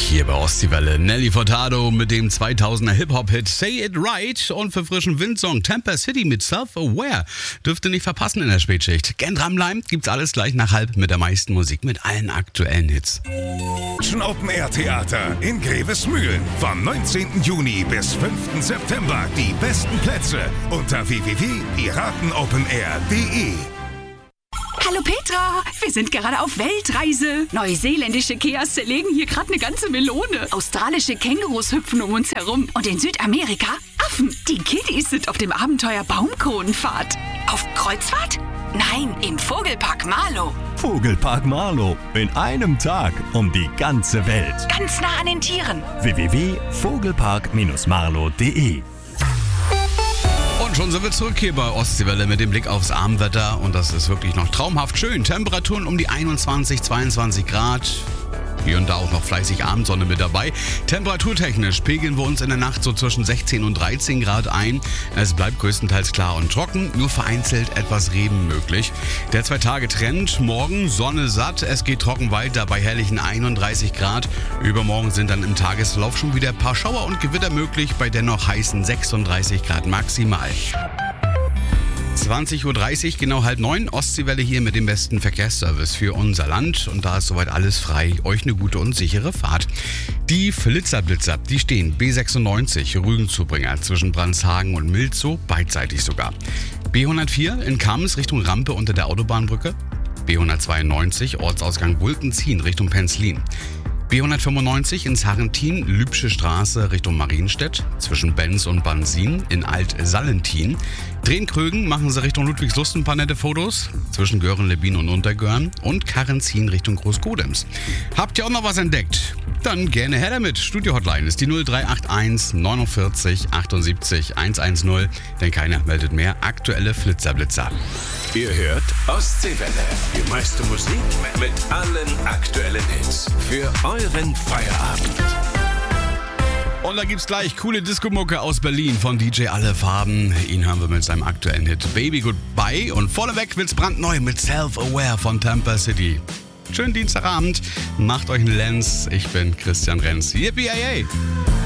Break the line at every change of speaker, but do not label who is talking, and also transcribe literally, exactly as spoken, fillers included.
Hier bei Ostseewelle Nelly Furtado mit dem zweitausender Hip-Hop-Hit Say It Right und für frischen Windsong Tampa City mit Self-Aware. Dürft ihr nicht verpassen in der Spätschicht. Gern dranbleiben, gibt's alles gleich nach halb mit der meisten Musik mit allen aktuellen Hits.
Open Air Theater in Grevesmühlen. Vom neunzehnten Juni bis fünften September die besten Plätze unter w w w punkt piratenopenair punkt de.
Hallo Petra, wir sind gerade auf Weltreise. Neuseeländische Keas zerlegen hier gerade eine ganze Melone. Australische Kängurus hüpfen um uns herum. Und in Südamerika Affen. Die Kiddies sind auf dem Abenteuer Baumkronenfahrt. Auf Kreuzfahrt? Nein, im Vogelpark Marlow.
Vogelpark Marlow. In einem Tag um die ganze Welt.
Ganz nah an den Tieren.
w w w punkt vogelpark marlow punkt de.
Und schon sind wir zurück hier bei Ostseewelle mit dem Blick aufs Abendwetter. Und das ist wirklich noch traumhaft schön. Temperaturen um die einundzwanzig, zweiundzwanzig Grad. Hier und da auch noch fleißig Abendsonne mit dabei. Temperaturtechnisch pegeln wir uns in der Nacht so zwischen sechzehn und dreizehn Grad ein. Es bleibt größtenteils klar und trocken, nur vereinzelt etwas Regen möglich. Der Zwei-Tage-Trend, morgen Sonne satt, es geht trocken weiter bei herrlichen einunddreißig Grad. Übermorgen sind dann im Tagesverlauf schon wieder ein paar Schauer und Gewitter möglich, bei dennoch heißen sechsunddreißig Grad maximal. zwanzig Uhr dreißig, genau halb neun, Ostseewelle hier mit dem besten Verkehrsservice für unser Land. Und da ist soweit alles frei. Euch eine gute und sichere Fahrt. Die Flitzer-Blitzer, die stehen B sechsundneunzig, Rügenzubringer zwischen Brandshagen und Milzow, beidseitig sogar. B hundertvier in Kams Richtung Rampe unter der Autobahnbrücke. B hundertzweiundneunzig, Ortsausgang Wulkenzien Richtung Penzlin. B hundertfünfundneunzig in Sarrentin, Lübsche Straße Richtung Marienstedt, zwischen Benz und Bansin in Alt-Sallentin. Drehen-Krögen machen sie Richtung Ludwigslust ein paar nette Fotos, zwischen Göhren-Lebin und Untergörn und Karrenzin Richtung Großkodems. Habt ihr auch noch was entdeckt? Dann gerne her damit. Studio-Hotline ist die null drei acht eins neunundvierzig achtundsiebzig hundertzehn, denn keiner meldet mehr. Aktuelle Flitzerblitzer.
Ihr hört Ostseewelle. Die meiste Musik mit allen aktuellen Hits. Für euren Feierabend.
Und da gibt's gleich coole Disco-Mucke aus Berlin von D J Alle Farben. Ihn hören wir mit seinem aktuellen Hit Baby Goodbye. Und vorneweg wird's brandneu mit Self-Aware von Tampa City. Schönen Dienstagabend. Macht euch einen Lenz. Ich bin Christian Renz. Yippie!